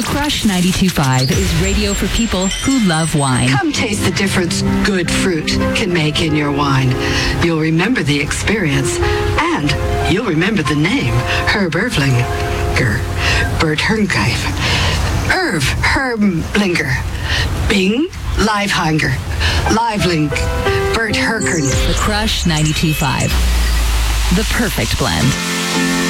Crush 92.5 is radio for people who love wine. Come taste the difference good fruit can make in your wine. You'll remember the experience, and you'll remember the name, Herb Erflinger. Bert Hermgeif. Irv Herblinger. Bing Livehanger. Livelink. Bert Herkern. The Crush 92.5. The perfect blend.